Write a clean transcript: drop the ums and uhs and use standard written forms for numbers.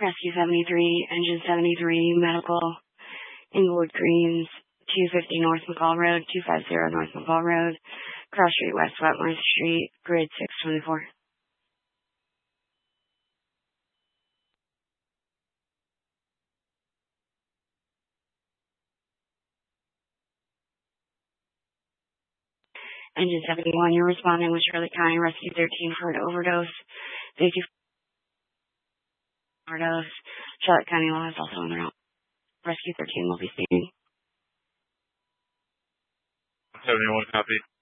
Rescue 73, Engine 73, Medical, Inglewood Greens, 250 North McCall Road, 250 North McCall Road, Cross Street West, Wetmore Street, Grid 624. Engine 71, you're responding with Shirley County Rescue 13 for an overdose. 50 overdose. Charlotte County Law is also on route. Rescue 13 will be speaking. 71 copy.